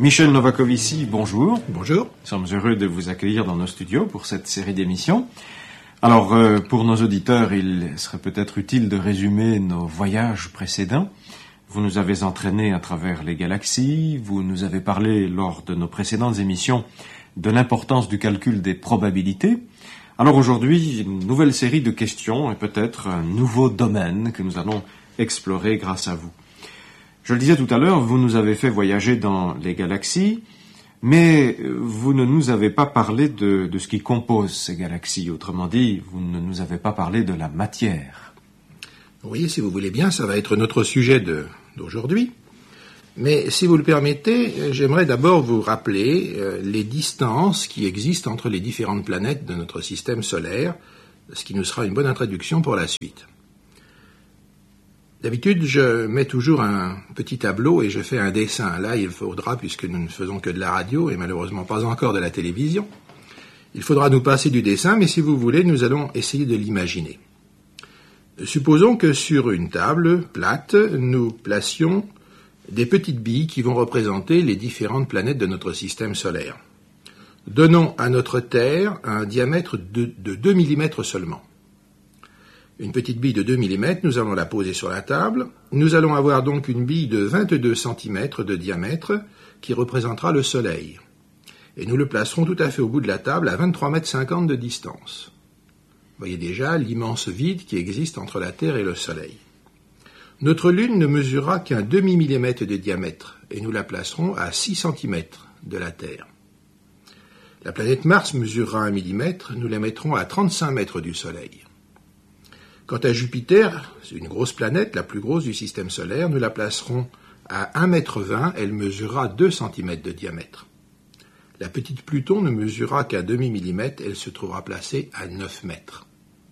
Michel Novakovici, bonjour. Bonjour. Nous sommes heureux de vous accueillir dans nos studios pour cette série d'émissions. Alors, pour nos auditeurs, il serait peut-être utile de résumer nos voyages précédents. Vous nous avez entraînés à travers les galaxies, vous nous avez parlé lors de nos précédentes émissions de l'importance du calcul des probabilités. Alors aujourd'hui, une nouvelle série de questions et peut-être un nouveau domaine que nous allons explorer grâce à vous. Je le disais tout à l'heure, vous nous avez fait voyager dans les galaxies, mais vous ne nous avez pas parlé de ce qui compose ces galaxies. Autrement dit, vous ne nous avez pas parlé de la matière. Oui, si vous voulez bien, ça va être notre sujet d'aujourd'hui. Mais si vous le permettez, j'aimerais d'abord vous rappeler les distances qui existent entre les différentes planètes de notre système solaire, ce qui nous sera une bonne introduction pour la suite. D'habitude, je mets toujours un petit tableau et je fais un dessin. Là, il faudra, puisque nous ne faisons que de la radio et malheureusement pas encore de la télévision, il faudra nous passer du dessin, mais si vous voulez, nous allons essayer de l'imaginer. Supposons que sur une table plate, nous placions des petites billes qui vont représenter les différentes planètes de notre système solaire. Donnons à notre Terre un diamètre de 2 mm seulement. Une petite bille de 2 mm, nous allons la poser sur la table. Nous allons avoir donc une bille de 22 cm de diamètre qui représentera le Soleil. Et nous le placerons tout à fait au bout de la table à 23,50 m de distance. Vous voyez déjà l'immense vide qui existe entre la Terre et le Soleil. Notre Lune ne mesurera qu'un demi-millimètre de diamètre et nous la placerons à 6 cm de la Terre. La planète Mars mesurera 1 mm, nous la mettrons à 35 mètres du Soleil. Quant à Jupiter, c'est une grosse planète, la plus grosse du système solaire, nous la placerons à 1,20 m, elle mesurera 2 cm de diamètre. La petite Pluton ne mesurera qu'à demi-millimètre, elle se trouvera placée à 9 mètres.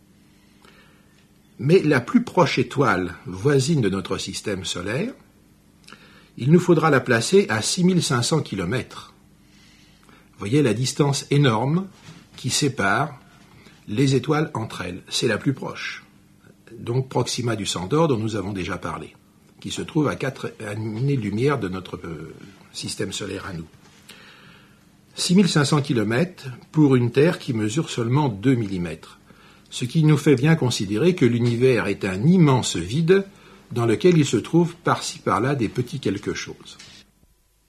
Mais la plus proche étoile voisine de notre système solaire, il nous faudra la placer à 6500 km. Vous voyez la distance énorme qui sépare les étoiles entre elles. C'est la plus proche. Donc Proxima du Centaure dont nous avons déjà parlé, qui se trouve à 4 années-lumière de notre système solaire à nous. 6500 km pour une Terre qui mesure seulement 2 mm, ce qui nous fait bien considérer que l'univers est un immense vide dans lequel il se trouve par-ci par-là des petits quelque chose.